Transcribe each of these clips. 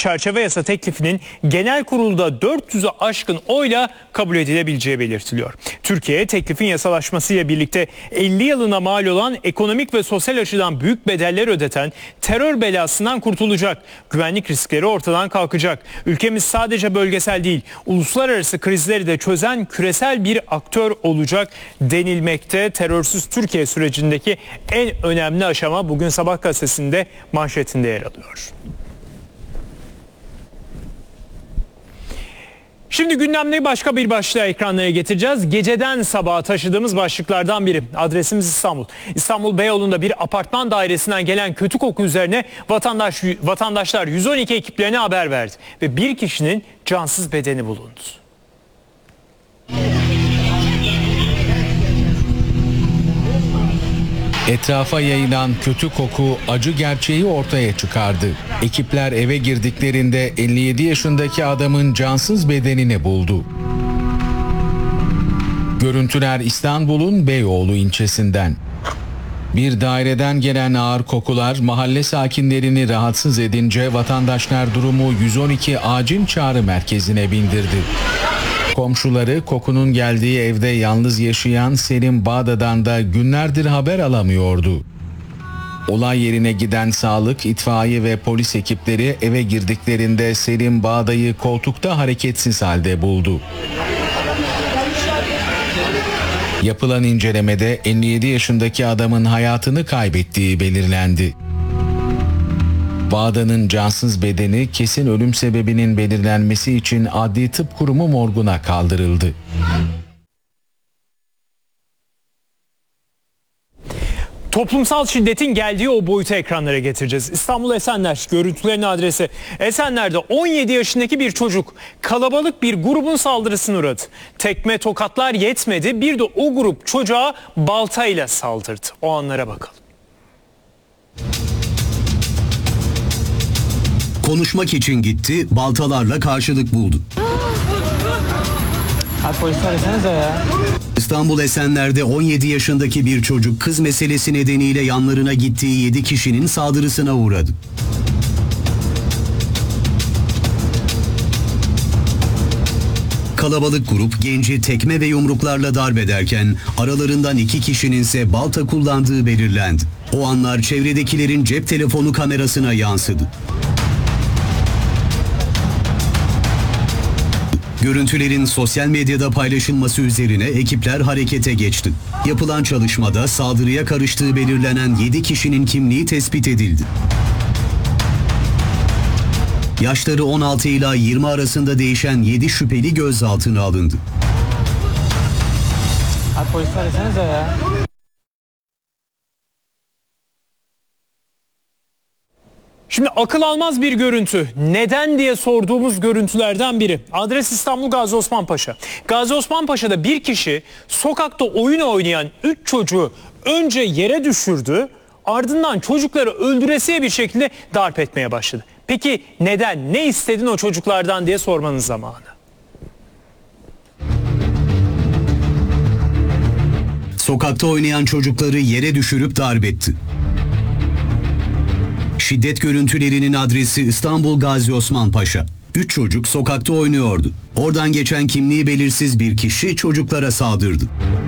çerçeve yasa teklifinin genel kurulda 400'ü aşkın oyla kabul edilebileceği belirtiliyor. Türkiye teklifin yasalaşmasıyla birlikte 50 yılına mal olan ekonomik ve sosyal açıdan büyük bedeller ödeten terör belasından kurtulacak. Güvenlik riskleri ortadan kalkacak. Ülkemiz sadece bölgesel değil, uluslararası krizleri de çözen küresel bir aktör olacak denilmekte. Terörsüz Türkiye sürecindeki en önemli aşama bugün Sabah gazetesinde manşetinde yer alıyor. Şimdi gündemde başka bir başlığa ekranlara getireceğiz. Geceden sabaha taşıdığımız başlıklardan biri. Adresimiz İstanbul. İstanbul Beyoğlu'nda bir apartman dairesinden gelen kötü koku üzerine vatandaşlar 112 ekiplerine haber verdi. Ve bir kişinin cansız bedeni bulundu. Etrafa yayılan kötü koku acı gerçeği ortaya çıkardı. Ekipler eve girdiklerinde 57 yaşındaki adamın cansız bedenini buldu. Görüntüler İstanbul'un Beyoğlu ilçesinden. Bir daireden gelen ağır kokular mahalle sakinlerini rahatsız edince vatandaşlar durumu 112 acil çağrı merkezine bildirdi. Komşuları kokunun geldiği evde yalnız yaşayan Selim Bağda'dan da günlerdir haber alamıyordu. Olay yerine giden sağlık, itfaiye ve polis ekipleri eve girdiklerinde Selim Bağda'yı koltukta hareketsiz halde buldu. Yapılan incelemede 57 yaşındaki adamın hayatını kaybettiği belirlendi. Bağda'nın cansız bedeni kesin ölüm sebebinin belirlenmesi için Adli Tıp Kurumu morguna kaldırıldı. Toplumsal şiddetin geldiği o boyutu ekranlara getireceğiz. İstanbul Esenler görüntülerin adresi. Esenler'de 17 yaşındaki bir çocuk kalabalık bir grubun saldırısına uğradı. Tekme tokatlar yetmedi, bir de o grup çocuğa baltayla saldırdı. O anlara bakalım. Konuşmak için gitti, baltalarla karşılık buldu. Abi polisi arasanıza ya. İstanbul Esenler'de 17 yaşındaki bir çocuk kız meselesi nedeniyle yanlarına gittiği 7 kişinin saldırısına uğradı. Kalabalık grup genci tekme ve yumruklarla darp ederken aralarından 2 kişinin ise balta kullandığı belirlendi. O anlar çevredekilerin cep telefonu kamerasına yansıdı. Görüntülerin sosyal medyada paylaşılması üzerine ekipler harekete geçti. Yapılan çalışmada saldırıya karıştığı belirlenen 7 kişinin kimliği tespit edildi. Yaşları 16 ila 20 arasında değişen 7 şüpheli gözaltına alındı. Abi polisi arasanıza ya. Şimdi akıl almaz bir görüntü. Neden diye sorduğumuz görüntülerden biri. Adres İstanbul Gazi Osman Paşa. Gazi Osman Paşa'da bir kişi sokakta oyun oynayan 3 çocuğu önce yere düşürdü, ardından çocukları öldüresiye bir şekilde darp etmeye başladı. Peki neden, ne istedin o çocuklardan diye sormanın zamanı. Sokakta oynayan çocukları yere düşürüp darp etti. Şiddet görüntülerinin adresi İstanbul Gazi Osman Paşa. 3 çocuk sokakta oynuyordu. Oradan geçen kimliği belirsiz bir kişi çocuklara saldırdı.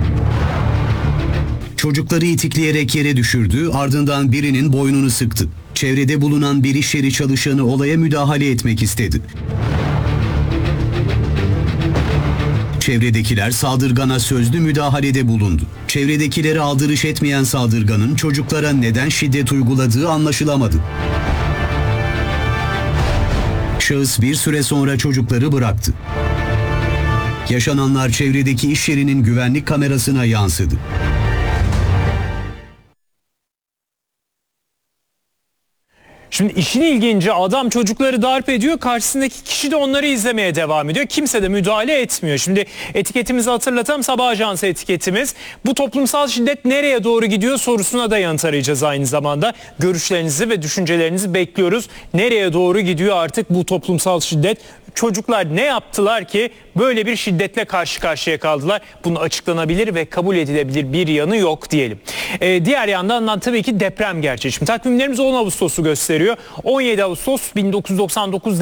Çocukları itikleyerek yere düşürdü, ardından birinin boynunu sıktı. Çevrede bulunan bir iş yeri çalışanı olaya müdahale etmek istedi. Çevredekiler saldırgana sözlü müdahalede bulundu. Çevredekilere aldırış etmeyen saldırganın çocuklara neden şiddet uyguladığı anlaşılamadı. Şahıs bir süre sonra çocukları bıraktı. Yaşananlar çevredeki iş yerinin güvenlik kamerasına yansıdı. Şimdi işin ilginci, adam çocukları darp ediyor, karşısındaki kişi de onları izlemeye devam ediyor. Kimse de müdahale etmiyor. Şimdi etiketimizi hatırlatalım, Sabah Ajansı etiketimiz. Bu toplumsal şiddet nereye doğru gidiyor sorusuna da yanıt arayacağız aynı zamanda. Görüşlerinizi ve düşüncelerinizi bekliyoruz. Nereye doğru gidiyor artık bu toplumsal şiddet? Çocuklar ne yaptılar ki böyle bir şiddetle karşı karşıya kaldılar? Bunun açıklanabilir ve kabul edilebilir bir yanı yok diyelim. Diğer yandan tabii ki deprem gerçeği. Şimdi takvimlerimiz 10 Ağustos'u gösteriyor. 17 Ağustos 1999